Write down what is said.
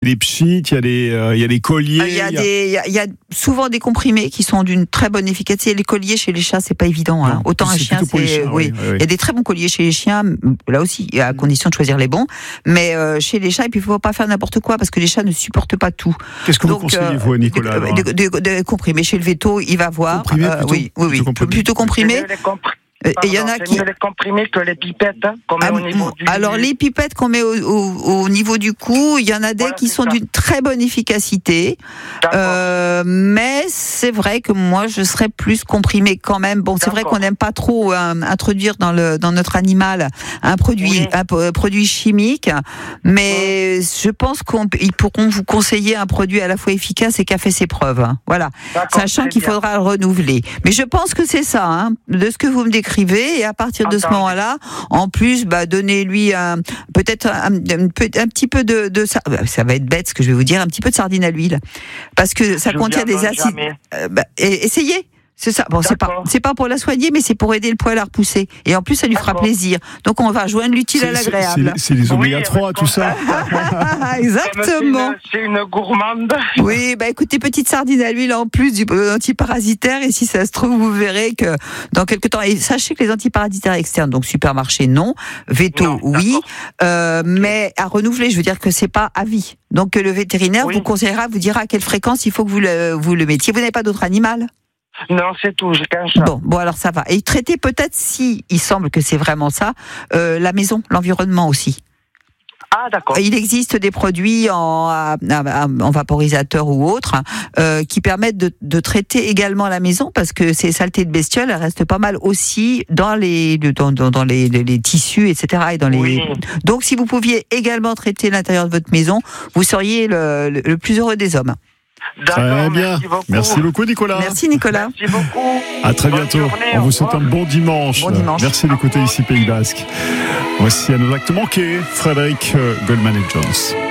des pchites, il y a des colliers. Il y a souvent des comprimés qui sont d'une très bonne efficacité. Les colliers chez les chats, c'est pas évident. Hein. Autant un chien, oui. Il y a des très bons colliers chez les chiens, là aussi, à condition de choisir les bons. Mais chez les chats, et puis il faut pas faire n'importe quoi parce que les chats ne supportent pas tout. Qu'est-ce que vous conseillez, vous, Nicolas? Des comprimés. Chez le veto, il va voir. Plutôt comprimé. Il y en a qui les comprimés que les pipettes qu'on met au niveau du... Alors les pipettes qu'on met au niveau du cou, il y en a des qui sont d'une très bonne efficacité, mais c'est vrai que moi je serais plus comprimé quand même. Bon, c'est vrai qu'on n'aime pas trop introduire dans notre animal un produit chimique, mais je pense qu'ils pourront vous conseiller un produit à la fois efficace et qui a fait ses preuves. Sachant qu'il faudra le renouveler. Mais je pense que c'est ça, de ce que vous me décrivez. Et à partir de ce moment-là, en plus, donnez-lui peut-être un petit peu de ça va être bête ce que je vais vous dire, un petit peu de sardine à l'huile, parce que ça contient des acides. Essayez. C'est ça. Bon, c'est pas pour la soigner, mais c'est pour aider le poil à repousser. Et en plus, ça lui fera plaisir. Donc, on va joindre l'utile à l'agréable. C'est les oméga 3, tout ça. Exactement. C'est une gourmande. Oui, écoutez, petite sardine à l'huile en plus du antiparasitaire. Et si ça se trouve, vous verrez que dans quelques temps, et sachez que les antiparasitaires externes, donc supermarché, non. Veto, oui. Mais à renouveler, je veux dire que c'est pas à vie. Donc, le vétérinaire vous conseillera, vous dira à quelle fréquence il faut que vous le mettiez. Vous n'avez pas d'autre animal? Non, c'est tout, j'ai qu'un chat. Bon, alors ça va. Et traiter peut-être, si il semble que c'est vraiment ça, la maison, l'environnement aussi. Ah, d'accord. Il existe des produits en vaporisateur ou autre qui permettent de traiter également la maison, parce que ces saletés de bestioles, elles restent pas mal aussi dans les tissus, etc. Donc, si vous pouviez également traiter l'intérieur de votre maison, vous seriez le plus heureux des hommes. Très bien. Merci beaucoup, Nicolas. Merci, Nicolas. Merci beaucoup. À très bientôt. On vous souhaite un bon dimanche. Merci d'écouter ici Pays Basque. Voici à nos actes manqués, Frédéric Goldman et Jones.